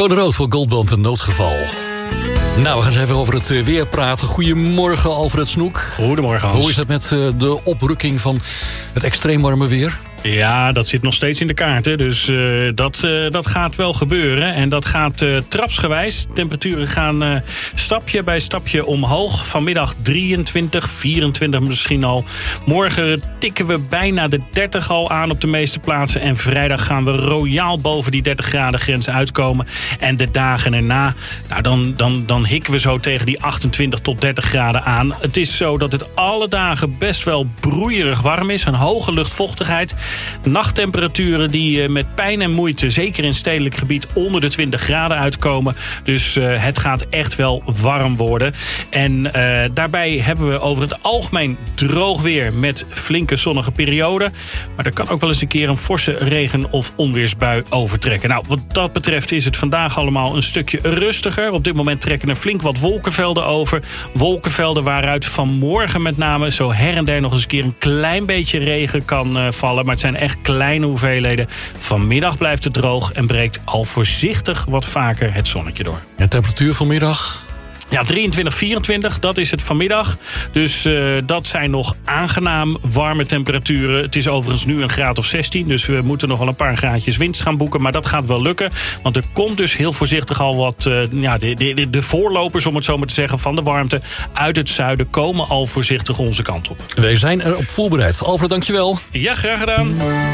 Code rood voor Goldband, een noodgeval. Nou, we gaan eens even over het weer praten. Goedemorgen, Alfred Snoek. Goedemorgen, Hans. Hoe is het met de oprukking van het extreem warme weer? Ja, dat zit nog steeds in de kaarten. Dus dat gaat wel gebeuren. En dat gaat trapsgewijs. Temperaturen gaan stapje bij stapje omhoog. Vanmiddag 23, 24 misschien al. Morgen tikken we bijna de 30 al aan op de meeste plaatsen. En vrijdag gaan we royaal boven die 30 graden grens uitkomen. En de dagen erna, nou dan hikken we zo tegen die 28 tot 30 graden aan. Het is zo dat het alle dagen best wel broeierig warm is. Een hoge luchtvochtigheid. Nachttemperaturen die met pijn en moeite, zeker in stedelijk gebied, onder de 20 graden uitkomen. Dus het gaat echt wel warm worden. En daarbij hebben we over het algemeen droog weer met flinke zonnige perioden. Maar er kan ook wel eens een keer een forse regen- of onweersbui overtrekken. Nou, wat dat betreft is het vandaag allemaal een stukje rustiger. Op dit moment trekken er flink wat wolkenvelden over. Wolkenvelden waaruit vanmorgen met name zo her en der nog eens een keer een klein beetje regen kan vallen. Maar het zijn echt kleine hoeveelheden. Vanmiddag blijft het droog en breekt al voorzichtig wat vaker het zonnetje door. En temperatuur vanmiddag? Ja, 23, 24, dat is het vanmiddag. Dus dat zijn nog aangenaam warme temperaturen. Het is overigens nu een graad of 16. Dus we moeten nog wel een paar graadjes winst gaan boeken. Maar dat gaat wel lukken. Want er komt dus heel voorzichtig al wat... de voorlopers, om het zo maar te zeggen, van de warmte uit het zuiden komen al voorzichtig onze kant op. Wij zijn erop voorbereid. Alfred, dankjewel. Ja, graag gedaan.